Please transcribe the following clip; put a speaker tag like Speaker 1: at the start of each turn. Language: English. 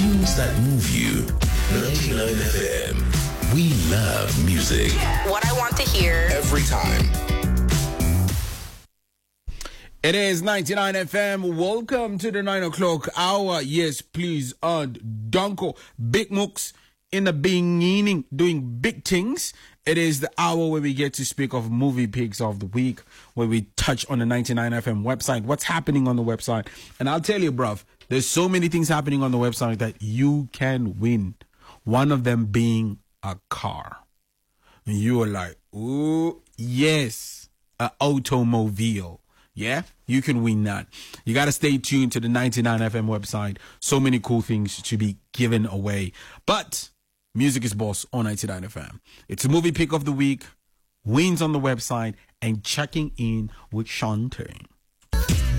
Speaker 1: tunes that move you. 99 FM. We love music.
Speaker 2: What I want to hear.
Speaker 1: Every time.
Speaker 3: It is 99 FM. Welcome to the 9 o'clock hour. Yes, please. Donko, Big Mooks in the beginning, doing big things. It is the hour where we get to speak of movie picks of the week, where we touch on the 99 FM website, what's happening on the website. And I'll tell you, bruv, there's so many things happening on the website that you can win. One of them being a car. And you are like, ooh, yes, an automobile. Yeah, you can win that. You got to stay tuned to the 99 FM website. So many cool things to be given away. But music is boss on 99 FM. It's a movie pick of the week, wins on the website, and checking in with Shantae.